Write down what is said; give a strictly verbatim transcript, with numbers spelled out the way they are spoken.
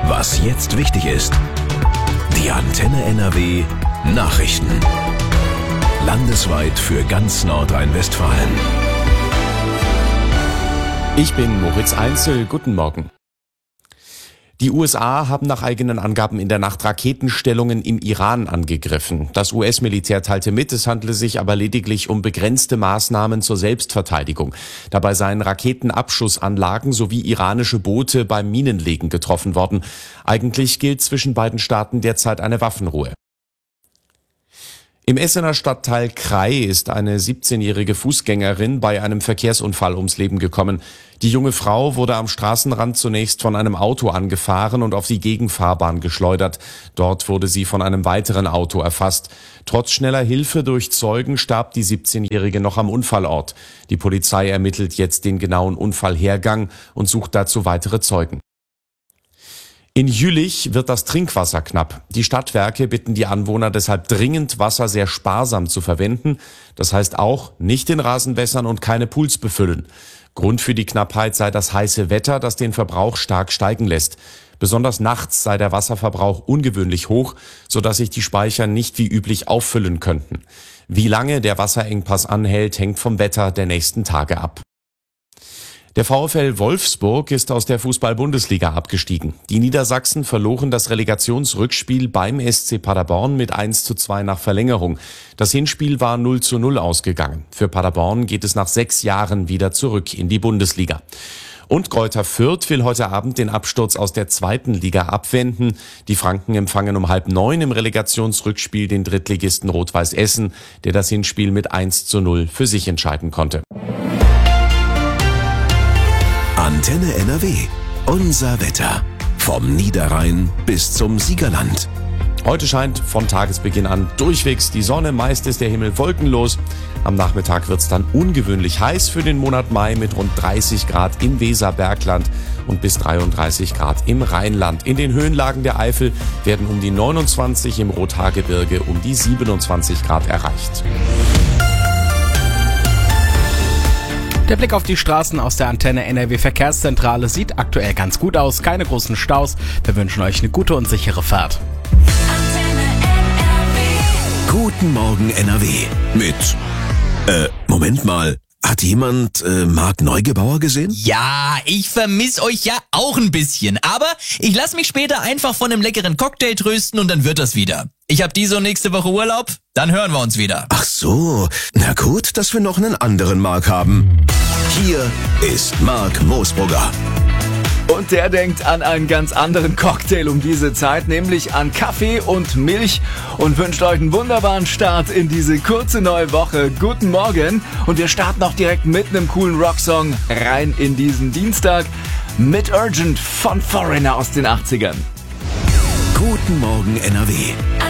Was jetzt wichtig ist. Die Antenne N R W Nachrichten. Landesweit für ganz Nordrhein-Westfalen. Ich bin Moritz Einzel. Guten Morgen. Die U S A haben nach eigenen Angaben in der Nacht Raketenstellungen im Iran angegriffen. Das U S-Militär teilte mit, es handle sich aber lediglich um begrenzte Maßnahmen zur Selbstverteidigung. Dabei seien Raketenabschussanlagen sowie iranische Boote beim Minenlegen getroffen worden. Eigentlich gilt zwischen beiden Staaten derzeit eine Waffenruhe. Im Essener Stadtteil Krai ist eine siebzehnjährige Fußgängerin bei einem Verkehrsunfall ums Leben gekommen. Die junge Frau wurde am Straßenrand zunächst von einem Auto angefahren und auf die Gegenfahrbahn geschleudert. Dort wurde sie von einem weiteren Auto erfasst. Trotz schneller Hilfe durch Zeugen starb die siebzehnjährige noch am Unfallort. Die Polizei ermittelt jetzt den genauen Unfallhergang und sucht dazu weitere Zeugen. In Jülich wird das Trinkwasser knapp. Die Stadtwerke bitten die Anwohner deshalb dringend, Wasser sehr sparsam zu verwenden. Das heißt auch, nicht den Rasen wässern und keine Pools befüllen. Grund für die Knappheit sei das heiße Wetter, das den Verbrauch stark steigen lässt. Besonders nachts sei der Wasserverbrauch ungewöhnlich hoch, sodass sich die Speicher nicht wie üblich auffüllen könnten. Wie lange der Wasserengpass anhält, hängt vom Wetter der nächsten Tage ab. Der VfL Wolfsburg ist aus der Fußball-Bundesliga abgestiegen. Die Niedersachsen verloren das Relegationsrückspiel beim S C Paderborn mit eins zu zwei nach Verlängerung. Das Hinspiel war null zu null ausgegangen. Für Paderborn geht es nach sechs Jahren wieder zurück in die Bundesliga. Und Greuther Fürth will heute Abend den Absturz aus der zweiten Liga abwenden. Die Franken empfangen um halb neun im Relegationsrückspiel den Drittligisten Rot-Weiß Essen, der das Hinspiel mit eins zu null für sich entscheiden konnte. Antenne N R W. Unser Wetter. Vom Niederrhein bis zum Siegerland. Heute scheint von Tagesbeginn an durchwegs die Sonne, meist ist der Himmel wolkenlos. Am Nachmittag wird es dann ungewöhnlich heiß für den Monat Mai mit rund dreißig Grad im Weserbergland und bis dreiunddreißig Grad im Rheinland. In den Höhenlagen der Eifel werden um die neunundzwanzig, im Rothaargebirge um die siebenundzwanzig Grad erreicht. Der Blick auf die Straßen aus der Antenne N R W Verkehrszentrale sieht aktuell ganz gut aus. Keine großen Staus. Wir wünschen euch eine gute und sichere Fahrt. Guten Morgen N R W mit, äh, Moment mal, hat jemand äh, Marc Neugebauer gesehen? Ja, ich vermiss euch ja auch ein bisschen, aber ich lass mich später einfach von einem leckeren Cocktail trösten und dann wird das wieder. Ich hab diese und nächste Woche Urlaub, dann hören wir uns wieder. Ach so, na gut, dass wir noch einen anderen Marc haben. Hier ist Marc Moosbrugger. Und der denkt an einen ganz anderen Cocktail um diese Zeit, nämlich an Kaffee und Milch und wünscht euch einen wunderbaren Start in diese kurze neue Woche. Guten Morgen und wir starten auch direkt mit einem coolen Rocksong rein in diesen Dienstag mit Urgent von Foreigner aus den achtzigern. Guten Morgen N R W.